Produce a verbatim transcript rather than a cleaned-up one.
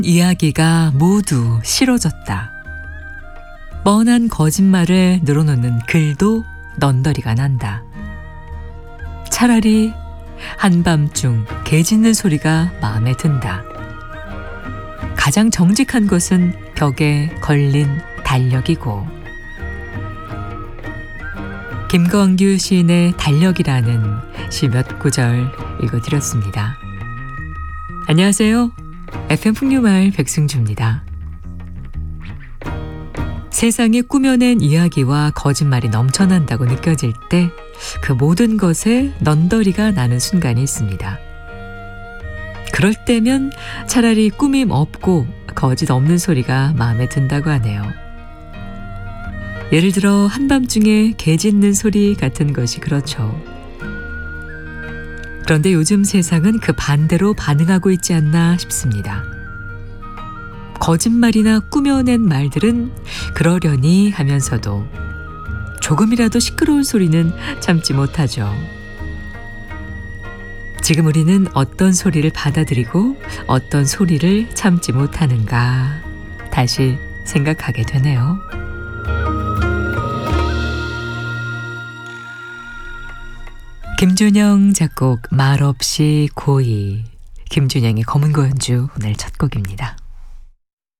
이야기가 모두 싫어졌다. 뻔한 거짓말을 늘어놓는 글도 넌더리가 난다. 차라리 한밤중 개 짖는 소리가 마음에 든다. 가장 정직한 것은 벽에 걸린 달력이고. 김광규 시인의 달력이라는 시 몇 구절 읽어드렸습니다. 안녕하세요. 에프엠 풍류마을 백승주입니다. 세상에 꾸며낸 이야기와 거짓말이 넘쳐난다고 느껴질 때 그 모든 것에 넌더리가 나는 순간이 있습니다. 그럴 때면 차라리 꾸밈 없고 거짓 없는 소리가 마음에 든다고 하네요. 예를 들어 한밤중에 개 짖는 소리 같은 것이 그렇죠. 그런데 요즘 세상은 그 반대로 반응하고 있지 않나 싶습니다. 거짓말이나 꾸며낸 말들은 그러려니 하면서도 조금이라도 시끄러운 소리는 참지 못하죠. 지금 우리는 어떤 소리를 받아들이고 어떤 소리를 참지 못하는가 다시 생각하게 되네요. 김준영 작곡 말없이 고이, 김준영의 검은 고연주 오늘 첫 곡입니다.